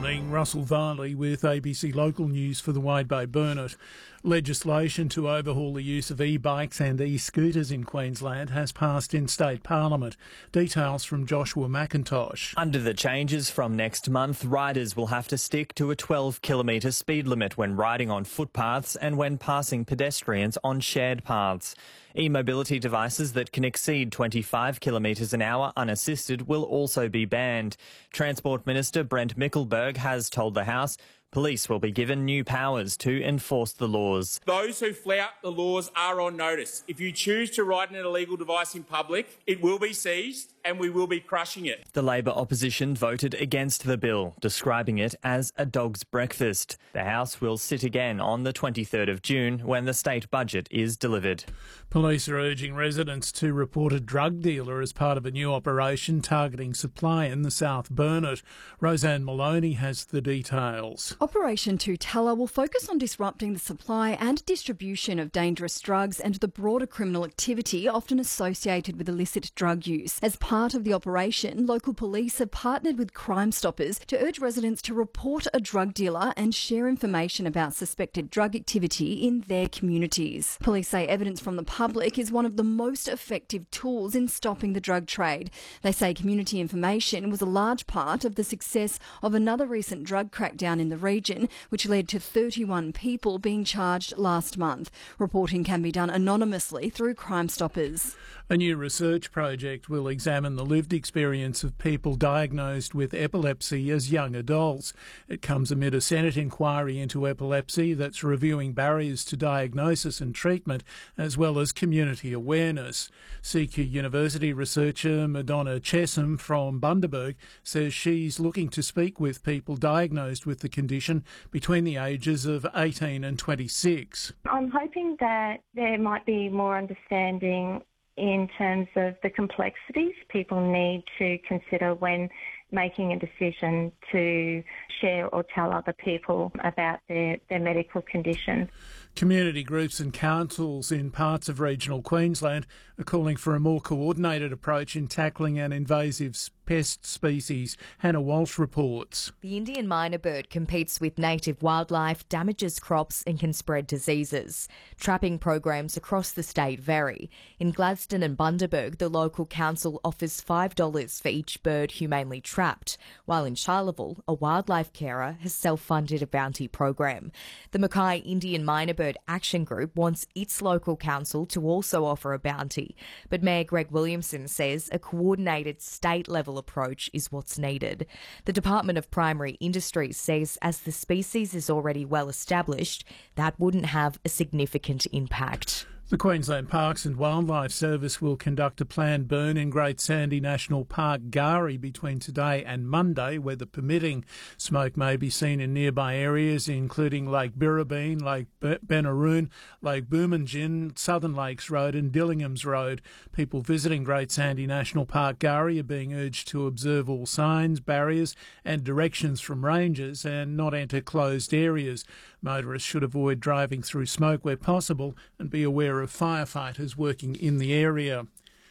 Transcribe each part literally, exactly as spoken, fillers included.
morning, Russell Varley with A B C Local News for the Wide Bay Burnett. Legislation to overhaul the use of e-bikes and e-scooters in Queensland has passed in State Parliament. Details from Joshua McIntosh. Under the changes from next month, riders will have to stick to a twelve kilometre speed limit when riding on footpaths and when passing pedestrians on shared paths. E-mobility devices that can exceed twenty-five kilometres an hour unassisted will also be banned. Transport Minister Brent Mickelberg has told the House police will be given new powers to enforce the laws. Those who flout the laws are on notice. If you choose to ride an illegal device in public, it will be seized and we will be crushing it. The Labor opposition voted against the bill, describing it as a dog's breakfast. The House will sit again on the twenty-third of June when the state budget is delivered. Police are urging residents to report a drug dealer as part of a new operation targeting supply in the South Burnett. Roseanne Maloney has the details. Operation Tutela will focus on disrupting the supply and distribution of dangerous drugs and the broader criminal activity often associated with illicit drug use. As part of the operation, local police have partnered with Crime Stoppers to urge residents to report a drug dealer and share information about suspected drug activity in their communities. Police say evidence from the public is one of the most effective tools in stopping the drug trade. They say community information was a large part of the success of another recent drug crackdown in the region, which led to thirty-one people being charged last month. Reporting can be done anonymously through Crime Stoppers. A new research project will examine the lived experience of people diagnosed with epilepsy as young adults. It comes amid a Senate inquiry into epilepsy that's reviewing barriers to diagnosis and treatment, as well as community awareness. C Q University researcher Madonna Chesham from Bundaberg says she's looking to speak with people diagnosed with the condition between the ages of eighteen and twenty-six. I'm hoping that there might be more understanding in terms of the complexities people need to consider when making a decision to share or tell other people about their, their medical condition. Community groups and councils in parts of regional Queensland are calling for a more coordinated approach in tackling an invasive pest species. Hannah Walsh reports. The Indian myna bird competes with native wildlife, damages crops and can spread diseases. Trapping programs across the state vary. In Gladstone and Bundaberg, the local council offers five dollars for each bird humanely trapped, while in Charleville, a wildlife carer has self-funded a bounty program. The Mackay Indian myna bird Action Group wants its local council to also offer a bounty, but Mayor Greg Williamson says a coordinated state-level approach is what's needed. The Department of Primary Industries says as the species is already well established, that wouldn't have a significant impact. The Queensland Parks and Wildlife Service will conduct a planned burn in Great Sandy National Park, Gari, between today and Monday, weather permitting. Smoke may be seen in nearby areas, including Lake Birrabeen, Lake Benaroon, Lake Boomingin, Southern Lakes Road and Dillingham's Road. People visiting Great Sandy National Park, Gari, are being urged to observe all signs, barriers and directions from rangers and not enter closed areas. Motorists should avoid driving through smoke where possible and be aware of firefighters working in the area.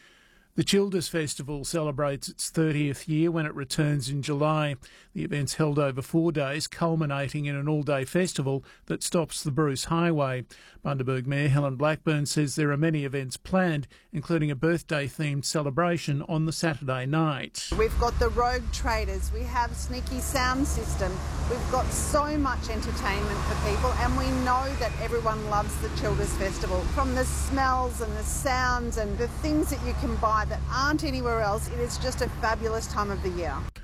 The Childers Festival celebrates its thirtieth year when it returns in July. The event's held over four days, culminating in an all-day festival that stops the Bruce Highway. Bundaberg Mayor Helen Blackburn says there are many events planned, including a birthday-themed celebration on the Saturday night. We've got the Rogue Traders, we have Sneaky Sound System, we've got so much entertainment for people, and we know that everyone loves the Childers Festival. From the smells and the sounds and the things that you can buy that aren't anywhere else, it is just a fabulous time of the year.